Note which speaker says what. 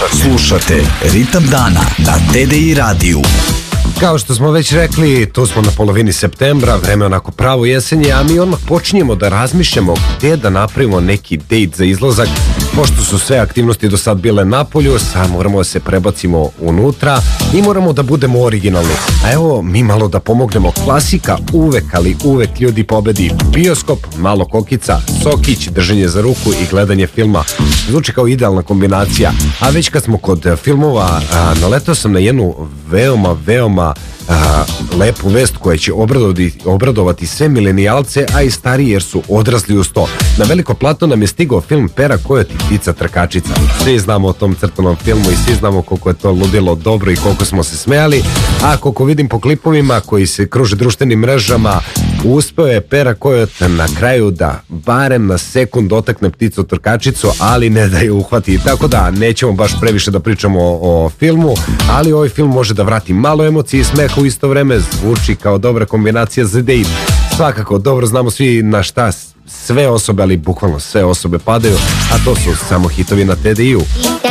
Speaker 1: Slušate Ritam dana na TDI radiju.
Speaker 2: Kao što smo već rekli, tu smo na polovini septembra, vreme onako pravo jesenje, a mi odmah počinjemo da razmišljamo gdje da napravimo neki dejt za izlazak. Pošto su sve aktivnosti do sad bile napolju, sad moramo da se prebacimo unutra i moramo da budemo originalni. A evo, mi malo da pomognemo. Klasika uvek, ali uvek ljudi pobedi. Bioskop, malo kokica, sokić, drženje za ruku i gledanje filma. Zvuči kao idealna kombinacija. A već kad smo kod filmova, naletao sam na jednu veoma lepu vest koja će obradovati sve milenijalce, a i stariji jer su odrasli uz to. Na veliko platno nam je stigao film Pera Kojot i ptica trkačica. Svi znamo o tom crtanom filmu i svi znamo koliko je to ludilo dobro i koliko smo se smejali, a koliko vidim po klipovima koji se kruže društvenim mrežama, uspeo je Pera Kojot na kraju da barem na sekund dotakne pticu trkačicu, ali ne da je uhvati. Tako da nećemo baš previše da pričamo o filmu, ali ovaj film može da vrati malo emocije i smeha u isto vreme, zvuči kao dobra kombinacija za dejt. Svakako, dobro znamo svi na šta sve osobe, ali bukvalno sve osobe padaju, a to su samo hitovi na TDI-u.